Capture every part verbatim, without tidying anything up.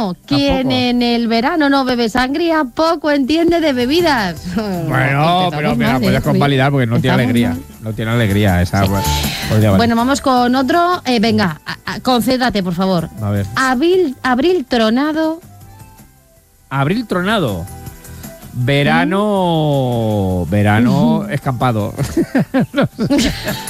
no. Quien en el verano no bebe sangría, poco entiende de bebidas. Bueno, pero me la puedes convalidar porque no tiene alegría. Mal. No tiene alegría esa. Sí. Pues, bueno, vamos con otro. Eh, venga, a, a, concéntrate, por favor. A ver. Abril, abril tronado. Abril tronado. Verano. ¿Mm? Verano escampado. No sé.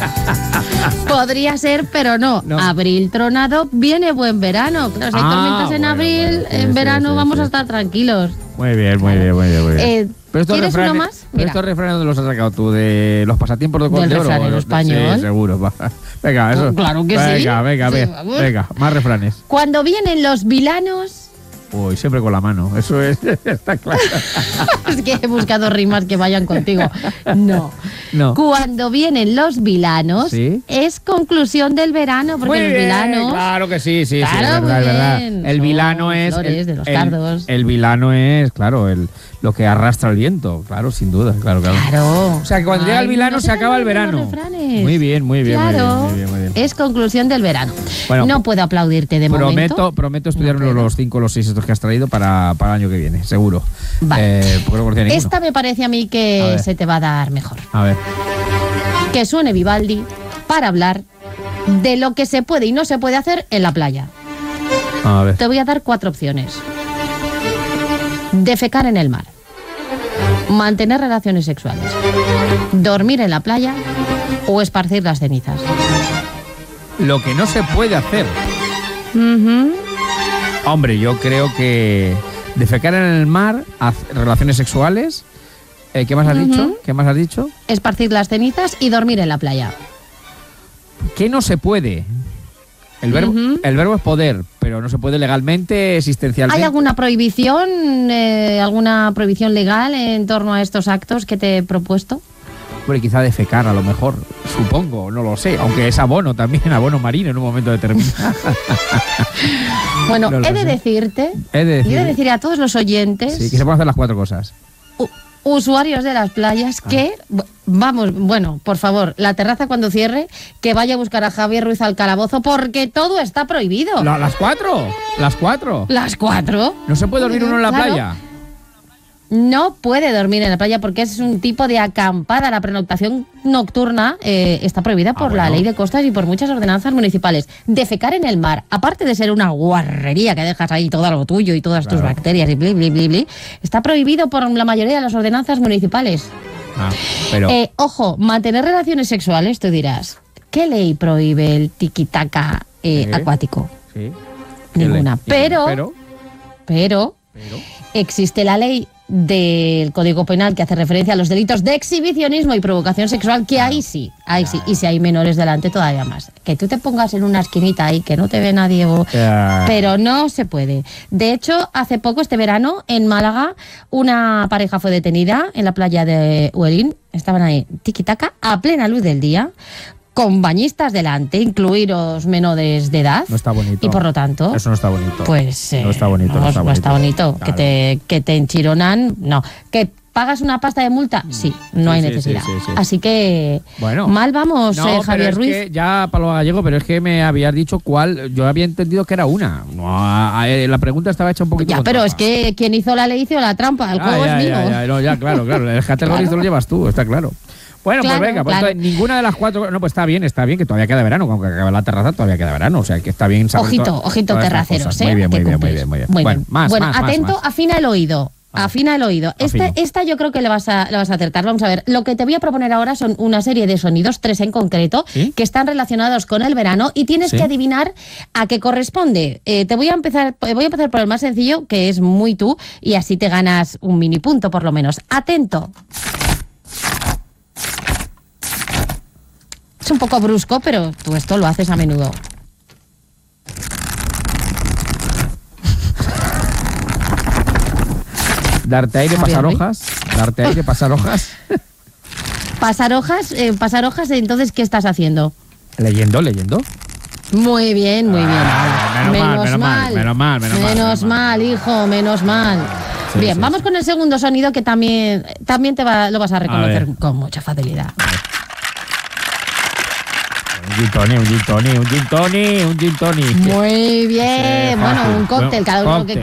Podría ser, pero no. no. Abril tronado, viene buen verano. Claro, si hay ah, tormentas en bueno, abril, bueno, sí, en verano sí, sí, vamos sí. a estar tranquilos. Muy bien, muy bien, muy bien. Muy bien. Eh, pero ¿Quieres refranes, uno más? Pero estos refranes, ¿dónde los has sacado tú? ¿De los pasatiempos de Col de Oro? ¿Del español? Sí, seguro. Va. Venga, eso. Oh, claro que venga, sí. Venga, venga, sí, venga, venga, más refranes. Cuando vienen los vilanos... Uy, siempre con la mano, eso es, está claro. Es que he buscado rimas que vayan contigo. No. no. Cuando vienen los vilanos, ¿sí? Es conclusión del verano, porque muy los bien, vilanos... Claro que sí, sí, claro, sí, es verdad, es verdad. El Son vilano es... Flores de los cardos. El, el vilano es, claro, el, lo que arrastra el viento, claro, sin duda, claro, claro. Claro. O sea, que cuando Ay, llega el vilano no se acaba el verano. Muy bien, muy bien, claro, muy bien, muy bien, muy bien. Es conclusión del verano. Bueno, no puedo aplaudirte de prometo, momento. Prometo estudiar no los cinco o los seis estos que has traído para, para el año que viene, seguro. Vale. Eh, no Esta me parece a mí que a se te va a dar mejor. A ver. Que suene Vivaldi para hablar de lo que se puede y no se puede hacer en la playa. A ver. Te voy a dar cuatro opciones. Defecar en el mar. Mantener relaciones sexuales. Dormir en la playa o esparcir las cenizas. Lo que no se puede hacer. Uh-huh. Hombre, yo creo que defecar en el mar, relaciones sexuales. Eh, ¿Qué más has uh-huh. dicho? ¿Qué más has dicho? Esparcir las cenizas y dormir en la playa. ¿Qué no se puede? El verbo, uh-huh. el verbo es poder, pero no se puede legalmente, existencialmente. ¿Hay alguna prohibición, eh, alguna prohibición legal en torno a estos actos que te he propuesto? Hombre, quizá defecar a lo mejor, supongo, no lo sé, aunque es abono también, abono marino en un momento determinado. Bueno, no he, de decirte, he de decir, y he de decir a todos los oyentes... Sí, que se pueden hacer las cuatro cosas. Uh, usuarios de las playas ah. que, vamos, bueno, por favor, la terraza cuando cierre, que vaya a buscar a Javier Ruiz al calabozo porque todo está prohibido. La, ¿Las cuatro? ¿Las cuatro? ¿Las cuatro? ¿No se puede dormir uno en la claro. playa? No puede dormir en la playa porque es un tipo de acampada. La pernoctación nocturna eh, está prohibida por ah, bueno. la ley de costas y por muchas ordenanzas municipales. Defecar en el mar, aparte de ser una guarrería que dejas ahí todo lo tuyo y todas claro. tus bacterias y bli, bli, bli, bli, está prohibido por la mayoría de las ordenanzas municipales. Ah, pero... eh, ojo, mantener relaciones sexuales, tú dirás, ¿qué ley prohíbe el tiquitaca eh, ¿Eh? acuático? Sí. Ninguna. Pero, pero, pero, pero, existe la ley del Código Penal que hace referencia a los delitos de exhibicionismo y provocación sexual, que ahí sí, ahí sí, y si hay menores delante todavía más. Que tú te pongas en una esquinita ahí, que no te ve nadie, o... pero no se puede. De hecho, hace poco, este verano, en Málaga, una pareja fue detenida en la playa de Huelín, estaban ahí, tiquitaca, a plena luz del día, con bañistas delante, incluidos menores de edad. No está bonito. Y por lo tanto... Eso no está bonito. Pues... Eh, no está bonito, no, no está bonito. No está bonito. Claro. Que, te, que te enchironan, no. Que pagas una pasta de multa, sí, no sí, hay sí, necesidad. Sí, sí, sí. Así que... Bueno. Mal vamos, no, eh, Javier pero Ruiz. Es que ya, Paloma Gallego, pero es que me habías dicho cuál... Yo había entendido que era una. No, la pregunta estaba hecha un poquito... Ya, pero trampa. Es que quien hizo la ley hizo la trampa. El ah, juego ya, es ya, mío. Ya, no, ya, claro, claro. El categoría claro. lo llevas tú, está claro. Bueno, claro, pues venga, pues claro. entonces, ninguna de las cuatro... No, pues está bien, está bien, que todavía queda verano, aunque acabe la terraza todavía queda verano, o sea, que está bien saber... Ojito, to- ojito terraceros, ¿eh? Muy bien, muy bien, cumples. muy bien, muy bien. Bueno, Bueno, más, bueno más, atento, más, más. afina el oído. Afina el oído. Esta, esta yo creo que le vas, a, le vas a acertar. Vamos a ver. Lo que te voy a proponer ahora son una serie de sonidos, tres en concreto, ¿Sí? que están relacionados con el verano y tienes ¿Sí? que adivinar a qué corresponde. Eh, te voy a empezar, voy a empezar por el más sencillo, que es muy tú, y así te ganas un mini punto por lo menos. Atento. Es un poco brusco, pero tú esto lo haces a menudo. Darte aire, pasar hojas. Darte aire, pasar hojas. Pasar hojas, eh, pasar hojas, entonces, ¿qué estás haciendo? Leyendo, leyendo. Muy bien, muy bien. Ah, menos, menos mal, menos mal, menos mal. Menos mal, hijo, menos mal. Sí, bien, sí, vamos sí. con el segundo sonido que también, también te va, lo vas a reconocer a con mucha facilidad. Un gin tonic, un gin tonic, un gin tonic, un gin tonic. Muy bien, bueno, un cóctel, cada uno que